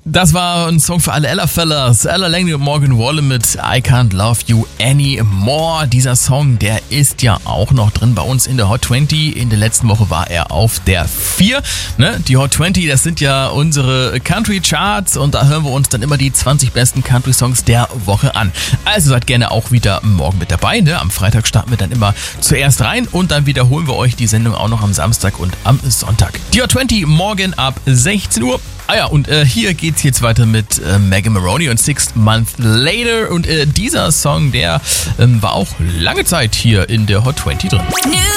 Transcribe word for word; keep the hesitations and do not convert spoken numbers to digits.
Das war ein Song für alle Ella-Fellas. Ella Langley und Morgan Wallen mit I Can't Love You Anymore. Dieser Song, der ist ja auch noch drin bei uns in der Hot zwanzig. In der letzten Woche war er auf der vier. Ne? Die Hot zwanzig, das sind ja unsere Country-Charts und da hören wir uns dann immer die zwanzig besten Country-Songs der Woche an. Also seid gerne auch wieder morgen mit dabei. Ne? Am Freitag starten wir dann immer zuerst rein und dann wiederholen wir euch die Sendung auch noch am Samstag und am Sonntag. Die Hot zwanzig morgen ab sechzehn Uhr. Ah ja, und äh, hier geht's jetzt weiter mit äh, Megan Maroney und Six Months Later. Und äh, dieser Song, der ähm, war auch lange Zeit hier in der Hot zwanzig drin.